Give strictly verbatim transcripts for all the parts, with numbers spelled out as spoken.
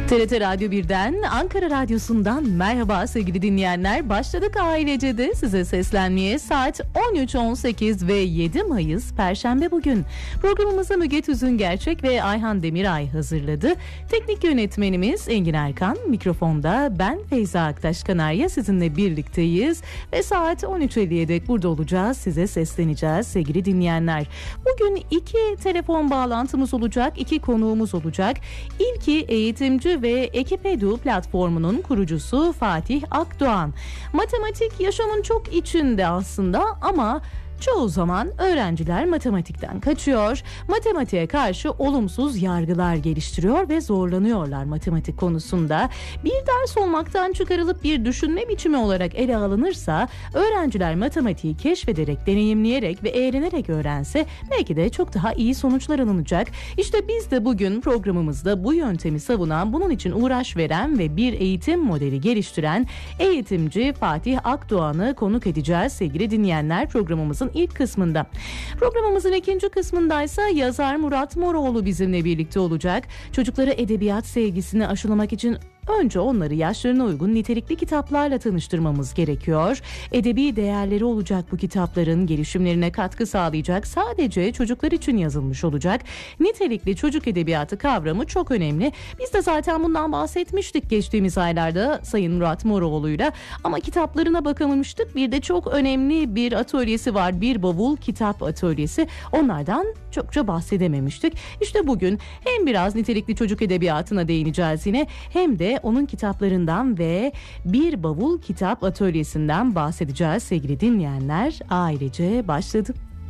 T R T Radyo birden, Ankara Radyosu'ndan merhaba sevgili dinleyenler. Başladık ailece de size seslenmeye. Saat on üç on sekiz ve yedi Mayıs Perşembe bugün. Programımızı Müge Tüzüngerçek ve Ayhan Demiray hazırladı. Teknik yönetmenimiz Engin Erkan, mikrofonda ben Feyza Aktaş Kanarya sizinle birlikteyiz. Ve saat on üç elliye dek burada olacağız, size sesleneceğiz sevgili dinleyenler. Bugün iki telefon bağlantımız olacak, iki konuğumuz olacak. İlki eğitimci ve Ekipedu platformunun kurucusu Fatih Akdoğan. Matematik yaşamın çok içinde aslında ama çoğu zaman öğrenciler matematikten kaçıyor, matematiğe karşı olumsuz yargılar geliştiriyor ve zorlanıyorlar matematik konusunda. Bir ders olmaktan çıkarılıp bir düşünme biçimi olarak ele alınırsa, öğrenciler matematiği keşfederek, deneyimleyerek ve eğlenerek öğrense belki de çok daha iyi sonuçlar alınacak. İşte biz de bugün programımızda bu yöntemi savunan, bunun için uğraş veren ve bir eğitim modeli geliştiren eğitimci Fatih Akdoğan'ı konuk edeceğiz sevgili dinleyenler programımızın ilk kısmında. Programımızın ikinci kısmındaysa yazar Murat Moroğlu bizimle birlikte olacak. Çocuklara edebiyat sevgisini aşılamak için önce onları yaşlarına uygun nitelikli kitaplarla tanıştırmamız gerekiyor. Edebi değerleri olacak bu kitapların, gelişimlerine katkı sağlayacak, sadece çocuklar için yazılmış olacak. Nitelikli çocuk edebiyatı kavramı çok önemli. Biz de zaten bundan bahsetmiştik geçtiğimiz aylarda Sayın Murat Moroğlu'yla, ama kitaplarına bakamamıştık. Bir de çok önemli bir atölyesi var, bir bavul kitap atölyesi. Onlardan çokça bahsedememiştik. İşte bugün hem biraz nitelikli çocuk edebiyatına değineceğiz yine, hem de onun kitaplarından ve bir bavul kitap atölyesinden bahsedeceğiz sevgili dinleyenler. Ailece başladı.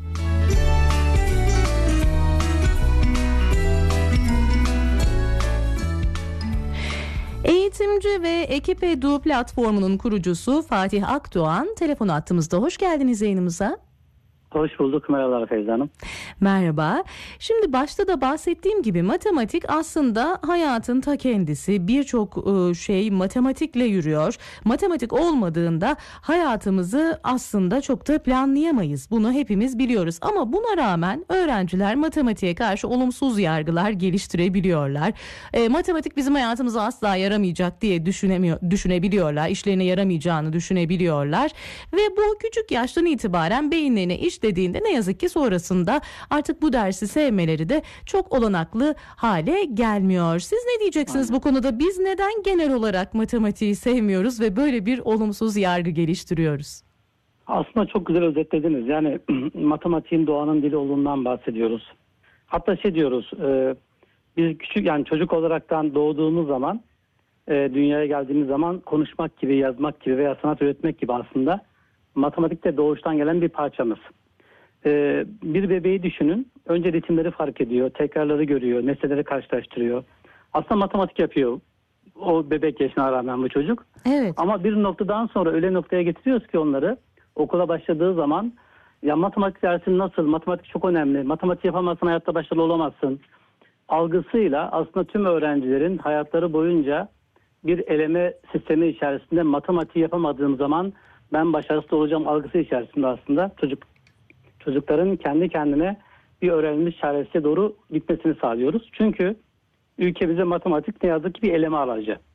Eğitimci ve Ekipedu platformunun kurucusu Fatih Akdoğan telefon hattımızda. Hoş geldiniz yayınımıza. Hoş bulduk. Merhabalar Feyza Hanım. Merhaba. Şimdi başta da bahsettiğim gibi matematik aslında hayatın ta kendisi. Birçok şey matematikle yürüyor. Matematik olmadığında hayatımızı aslında çok da planlayamayız. Bunu hepimiz biliyoruz. Ama buna rağmen öğrenciler matematiğe karşı olumsuz yargılar geliştirebiliyorlar. E, matematik bizim hayatımıza asla yaramayacak diye düşünemiyor, düşünebiliyorlar. İşlerine yaramayacağını düşünebiliyorlar. Ve bu küçük yaştan itibaren beyinlerine iş dediğinde ne yazık ki sonrasında artık bu dersi sevmeleri de çok olanaklı hale gelmiyor. Siz ne diyeceksiniz Aynen. bu konuda? Biz neden genel olarak matematiği sevmiyoruz ve böyle bir olumsuz yargı geliştiriyoruz? Aslında çok güzel özetlediniz. Yani matematiğin doğanın dili olduğundan bahsediyoruz. Hatta şey diyoruz, e, biz küçük yani çocuk olaraktan doğduğumuz zaman, e, dünyaya geldiğimiz zaman konuşmak gibi, yazmak gibi veya sanat üretmek gibi aslında matematikte doğuştan gelen bir parçamız. Ee, bir bebeği düşünün. Önce ritimleri fark ediyor, tekrarları görüyor, nesneleri karşılaştırıyor. Aslında matematik yapıyor o bebek yaşına rağmen bu çocuk. Evet. Ama bir noktadan sonra öyle noktaya getiriyoruz ki onları, okula başladığı zaman ya matematik dersi nasıl, matematik çok önemli, matematik yapamazsan hayatta başarılı olamazsın algısıyla aslında tüm öğrencilerin hayatları boyunca bir eleme sistemi içerisinde matematiği yapamadığım zaman ben başarısız olacağım algısı içerisinde aslında çocuk çocukların kendi kendine bir öğrenilmiş çaresiye doğru gitmesini sağlıyoruz. Çünkü ülkemizde matematik ne yazık ki bir eleme aracı.